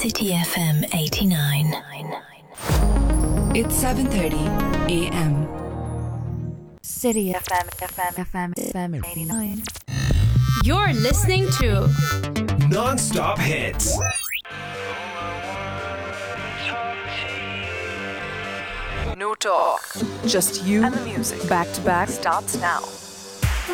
City FM 89. It's 7:30 a.m. City FM 89. You're listening to Non-stop hits. No talk, just you and the music. Back to back starts now.